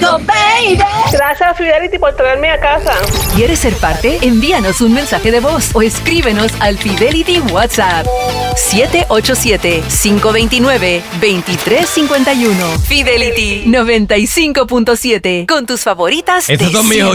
contigo, baby. Gracias, Fidelity, por traerme a casa. ¿Quieres ser parte? Envíanos un mensaje de voz o escríbenos al Fidelity WhatsApp 787-529-2351. Fidelity 95.7, con tus favoritas de Estos son mis siempre.